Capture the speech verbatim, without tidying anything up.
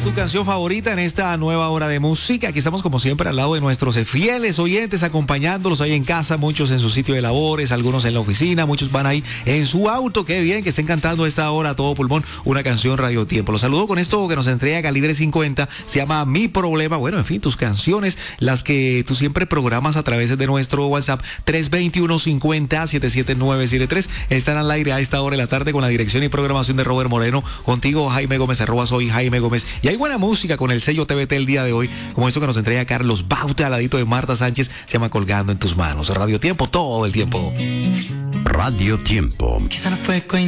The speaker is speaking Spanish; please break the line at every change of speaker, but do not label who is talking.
tu canción favorita en esta nueva hora de música. Aquí estamos como siempre al lado de nuestros fieles oyentes, acompañándolos ahí en casa, muchos en su sitio de labores, algunos en la oficina, muchos van ahí en su auto. Qué bien que estén cantando a esta hora a todo pulmón una canción Radio Tiempo. Los saludo con esto que nos entrega Calibre cincuenta, se llama Mi Problema. Bueno, en fin, tus canciones, las que tú siempre programas a través de nuestro WhatsApp tres dos uno, cincuenta, setenta y siete nueve siete tres, están al aire a esta hora de la tarde con la dirección y programación de Robert Moreno, contigo Jaime Gómez, arroba soy Jaime Gómez. Y hay buena música con el sello T V T el día de hoy, como esto que nos entrega Carlos Bauta al ladito de Marta Sánchez, se llama Colgando en tus manos. Radio Tiempo todo el tiempo.
Radio Tiempo.
Quizá no fue coincidencia.